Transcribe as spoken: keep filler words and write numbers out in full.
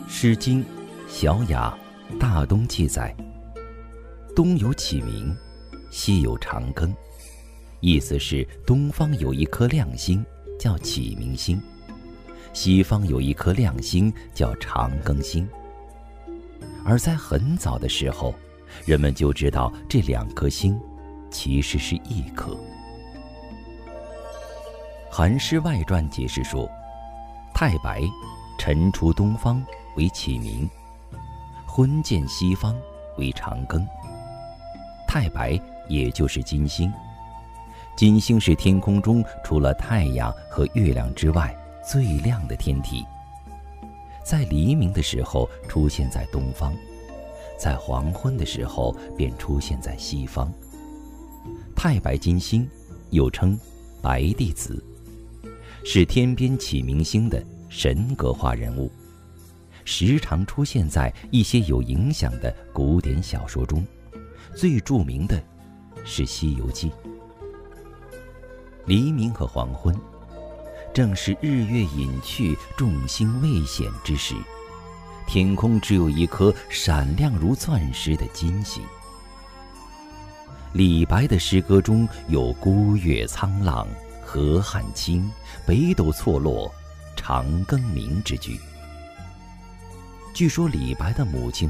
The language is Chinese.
诗经·小雅·大东记载，东有启明，西有长庚，意思是东方有一颗亮星叫启明星，西方有一颗亮星叫长庚星。而在很早的时候，人们就知道这两颗星其实是一颗。《韩诗外传》解释说，太白晨出东方为启明，昏见西方为长庚。太白也就是金星，金星是天空中除了太阳和月亮之外最亮的天体，在黎明的时候出现在东方，在黄昏的时候便出现在西方。太白金星又称白帝子，是天边启明星的神格化人物，时常出现在一些有影响的古典小说中，最著名的是《西游记》。黎明和黄昏正是日月隐去，众星未显之时，天空只有一颗闪亮如钻石的金星。李白的诗歌中有孤月苍朗，河汉清，北斗错落，长庚明之句。据说李白的母亲